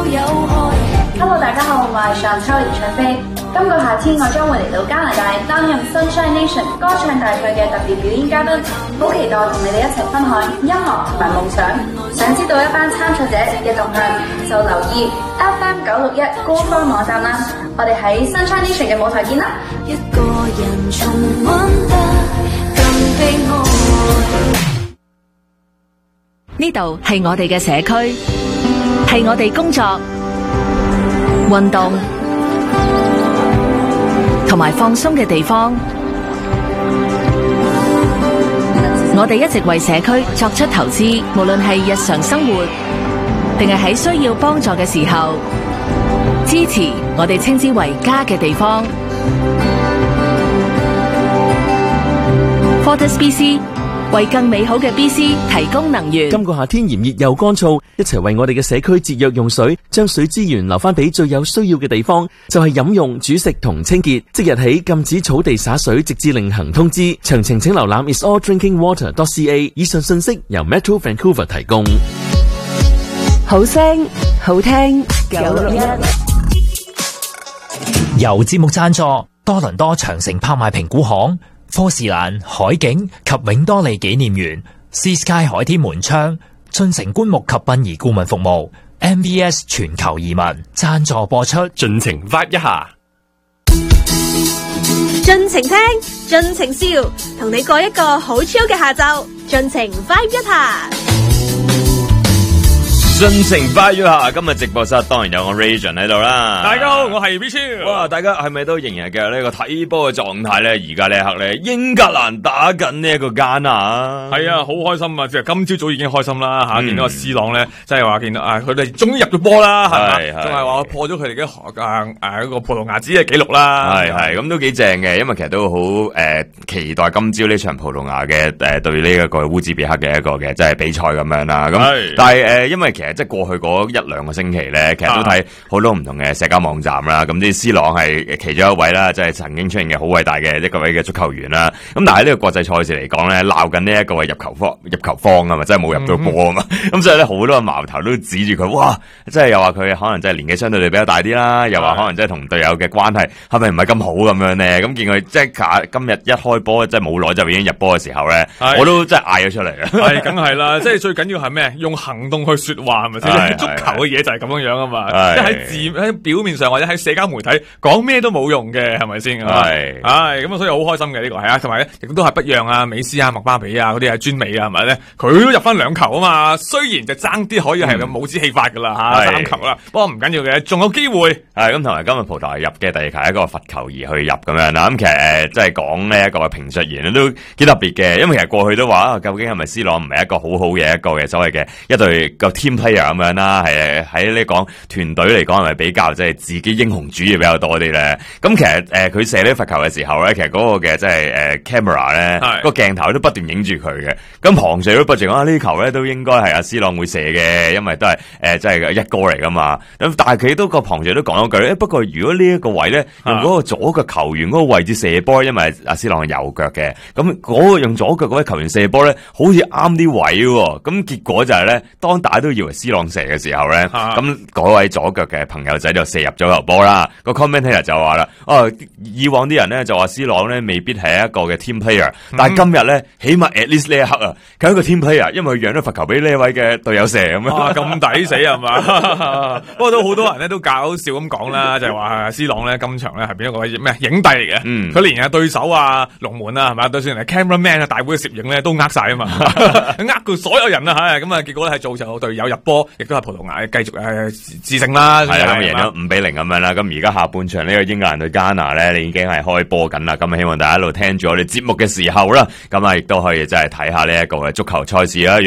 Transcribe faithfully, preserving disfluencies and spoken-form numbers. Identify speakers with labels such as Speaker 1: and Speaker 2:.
Speaker 1: 有害。
Speaker 2: Hello， 大家好，我係上秋連卓飛。今個夏天我將會嚟到加拿大擔任 Sunshine Nation 歌唱大賽嘅特別表演嘉賓，好期待同你哋一齊分享音樂同埋夢想。想知道一班參賽者嘅動向，就留意 F M 九六一官方網站啦。我哋喺 Sunshine Nation 嘅舞台見啦！
Speaker 1: 一個人重溫得更悲哀。
Speaker 3: 呢度係我哋嘅社區，係我哋工作、運動同埋放鬆嘅地方。我哋一直為社區作出投資，無論係日常生活，定係喺需要幫助嘅時候，支持我哋稱之為家嘅地方。Fortis B C 為更美好嘅 B C 提供能源。
Speaker 4: 今個夏天炎熱又乾燥，一齊為我哋嘅社區節約用水，將水資源留翻俾最有需要嘅地方，就係飲用、煮食同清潔。即日起禁止草地灑水，直至另行通知。詳情請瀏覽 is all drinking water dot c a。以上信息由 Metro Vancouver 提供。
Speaker 3: 好聲好聽九六一，
Speaker 5: 由節目贊助多倫多長城拍賣評估行、科士蘭海景及永多利紀念園、Sea Sky 海天門窗、進城棺木及殯儀顧問服務、M V S 全球移民贊助播出。
Speaker 6: 盡情 vibe 一下，
Speaker 7: 盡情聽，盡情笑，同你過一個好 chill 嘅下晝，盡情 vibe 一下。
Speaker 6: 盡情 vibe 一下。今日直播室當然有我 Rajan 喺度啦。
Speaker 8: 大家好，我係 Richie。
Speaker 6: 哇，大家係咪都仍然嘅呢個睇波嘅狀態咧？而家呢一刻咧，英格蘭打緊呢一個加納。
Speaker 8: 係啊，好開心啊！即係今朝早已經開心啦吓，見到個 C 朗咧，即係話見到啊，佢哋終於入咗波啦，係嘛？仲係話破咗佢哋嘅誒誒一個葡萄牙子嘅紀錄啦。
Speaker 6: 係係咁都幾正嘅，因為其實都好誒期待今朝呢場葡萄牙嘅誒對呢一個烏茲別克嘅一個嘅即係比賽咁樣啦。咁但係誒因為其實即係過去嗰一兩個星期咧，其實都睇好多唔同嘅社交網站啦。咁啲 C 朗係其中一位啦，即係曾經出現嘅好偉大嘅一個位嘅足球員啦。咁但係呢個國際賽事嚟講咧，鬧緊呢一個係入球方入球方啊嘛，即係冇入到波啊嘛。咁、嗯、所以咧好多個矛頭都指住佢，哇！即係又話佢可能即係年紀相對嚟比較大啲啦，又話可能即係同隊友嘅關係係咪唔係咁好咁樣咧？咁見佢即係今日一開波，即係冇耐就已經入波嘅時候咧，我都真係嗌咗出嚟啊！
Speaker 8: 係，梗係啦，即係最緊要係咩？用行動去說話係咪先？足球嘅嘢就係咁樣樣啊嘛，即係喺字喺表面上或者喺社交媒體講咩都冇用嘅，係咪先？係，係咁啊，所以好開心嘅呢、這個係啊，同埋咧亦都係不讓啊，美斯啊、麥巴比啊嗰啲係專美啊，係咪咧？佢都入翻兩球啊嘛，雖然就爭啲可以係咁冇之氣法噶啦吓，三球啦，不過唔緊要嘅，仲有機會。係咁，同埋今日葡萄牙入嘅第二球一個罰球而去入咁樣啦。咁其實誒，即係講呢一個評述員都幾特別嘅，因為其實過去都話啊，究竟係咪 C 朗唔係一個好好嘅一個嘅所謂嘅一隊個 team player 咁樣啦？係喺呢講團隊嚟講係咪比較即係自己英雄主義比較多啲咧？咁其實誒，佢、呃、射呢罰球嘅時候咧，其實嗰個嘅即係誒 camera 咧，個鏡頭都不斷影住佢嘅。咁旁述都不斷講啊，呢球咧都應該係阿 C 朗會射嘅，因為都係誒即係一哥嚟噶嘛。咁但係佢都個旁述都講咗句咧，不過如果呢一個位咧用嗰個左腳球員嗰個位置射波，因為阿 C 朗係右腳嘅，咁嗰個用左腳嗰位球員射波咧，好似啱啲位喎。咁結果就係咧，當大家都以為 C 朗射嘅時候咧，咁嗰位左腳嘅朋友仔就射入咗球波啦。個 commentator 就話啦，哦，以往啲人咧就話 C 朗咧未必係一個嘅 team player，但係今日咧起碼 at least 呢一刻啊，佢係一個 team player，因為佢讓咗罰球俾呢一位嘅隊友射咁樣。咁抵死係嘛？不過都好多人咧都搞笑咁講啦，就係話 C 朗咧今場咧係變一個咩影帝嚟嘅，佢、嗯、連啊對手啊龍門啊係嘛，就算係 cameraman 啊大會嘅攝影咧都呃晒啊嘛，呃佢所有人啊吓，咁啊結果咧係造就隊友入波，亦都係葡萄牙繼續誒致勝啦，係啦，咁贏咗五比零咁樣啦。咁而家下半場呢個英格蘭對加納咧，你已經係開波緊啦。咁啊希望大家一路聽住我哋節目嘅時候啦，咁啊亦都可以真係睇下呢一個嘅足球賽事啦。